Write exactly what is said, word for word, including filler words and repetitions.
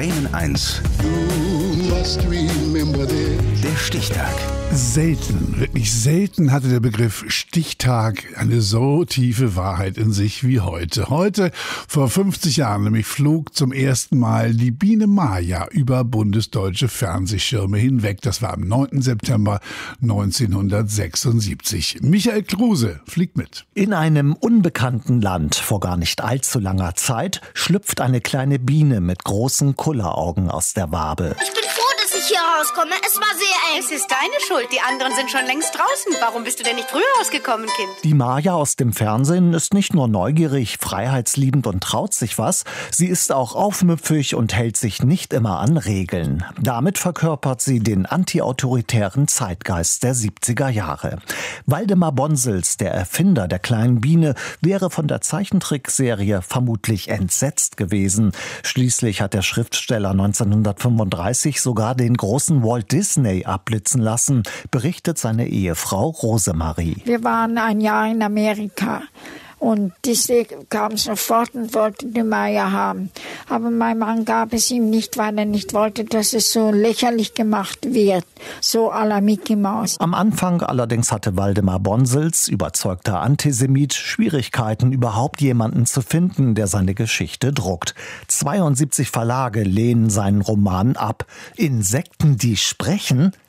Bremen eins. Der Stichtag. Selten, wirklich selten hatte der Begriff Stichtag eine so tiefe Wahrheit in sich wie heute. Heute, vor fünfzig Jahren, nämlich flog zum ersten Mal die Biene Maya über bundesdeutsche Fernsehschirme hinweg. Das war am neunten September neunzehnhundertsechsundsiebzig. Michael Kruse fliegt mit. In einem unbekannten Land vor gar nicht allzu langer Zeit schlüpft eine kleine Biene mit großen Kulleraugen aus der Wabe. Ich bin froh, dass ich hier rauskomme. Es war sehr eng. Es ist deine Schuld. Die anderen sind schon längst draußen. Warum bist du denn nicht früher rausgekommen, Kind? Die Maya aus dem Fernsehen ist nicht nur neugierig, freiheitsliebend und traut sich was. Sie ist auch aufmüpfig und hält sich nicht immer an Regeln. Damit verkörpert sie den antiautoritären Zeitgeist der siebziger Jahre. Waldemar Bonsels, der Erfinder der kleinen Biene, wäre von der Zeichentrickserie vermutlich entsetzt gewesen. Schließlich hat der Schriftsteller neunzehnhundertfünfunddreißig sogar den großen Walt Disney abblitzen lassen, berichtet seine Ehefrau Rosemarie. Wir waren ein Jahr in Amerika. Und Disney kam sofort und wollte die Maya haben. Aber mein Mann gab es ihm nicht, weil er nicht wollte, dass es so lächerlich gemacht wird. So à la Mickey Mouse. Am Anfang allerdings hatte Waldemar Bonsels, überzeugter Antisemit, Schwierigkeiten, überhaupt jemanden zu finden, der seine Geschichte druckt. zweiundsiebzig Verlage lehnen seinen Roman ab. Insekten, die sprechen?